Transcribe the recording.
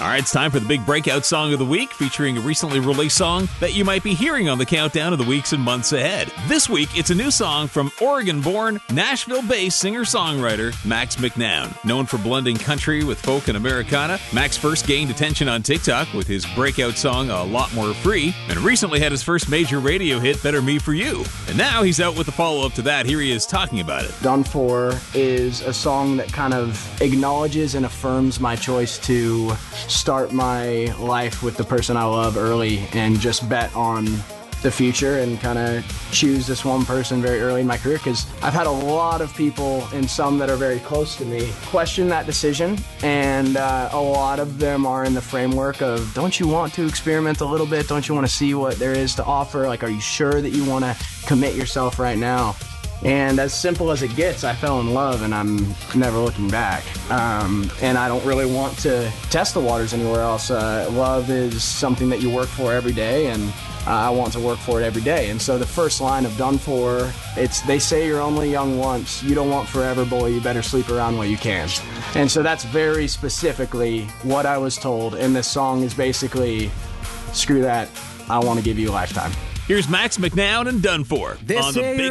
right, it's time for the big breakout song of the week, featuring a recently released song that you might be hearing on the countdown of the weeks and months ahead. This week, it's a new song from Oregon-born, Nashville-based singer-songwriter Max McNown. Known for blending country with folk and Americana, Max first gained attention on TikTok with his breakout song A Lot More Free, and recently had his first major radio hit, Better Me For You. And now he's out with the follow-up to that. Here he is talking about it. Done For is a song that kind of acknowledges and affirms my choice to start my life with the person I love early and just bet on the future and kind of choose this one person very early in my career, because I've had a lot of people, and some that are very close to me, question that decision, and a lot of them are in the framework of, don't you want to experiment a little bit? Don't you want to see what there is to offer? Like, are you sure that you want to commit yourself right now? And as simple as it gets, I fell in love, and I'm never looking back. And I don't really want to test the waters anywhere else. Love is something that you work for every day, and I want to work for it every day. And so the first line of Done For, it's, they say you're only young once. You don't want forever, boy. You better sleep around while you can. And so that's very specifically what I was told. And this song is basically, screw that. I want to give you a lifetime. Here's Max McNown and Done For on the big